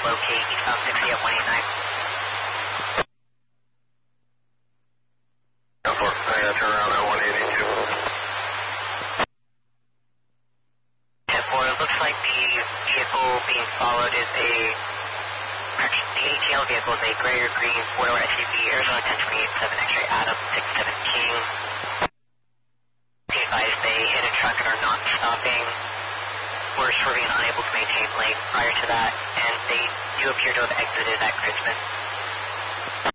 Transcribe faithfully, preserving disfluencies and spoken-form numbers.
locate eastbound sixty at one eighty-nine. ten four, I got turn around at one eighty-two. ten four, it looks like the vehicle being followed is a, actually the A T L vehicle is a gray or green four-door S U V, Arizona ten twenty-eight seven X-ray Adam six seventeen. Be advised they hit a truck and are not stopping. Were swerving and unable to maintain lane prior to that, and they do appear to have exited at Kritzman.